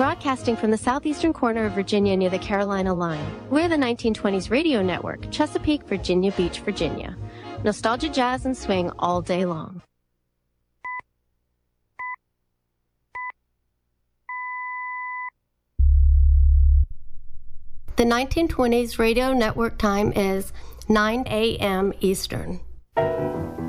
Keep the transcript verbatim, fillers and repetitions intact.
Broadcasting from the southeastern corner of Virginia near the Carolina line, we're the nineteen twenties radio network, Chesapeake, Virginia Beach, Virginia. Nostalgia, jazz, and swing all day long. The nineteen twenties radio network time is nine a m Eastern.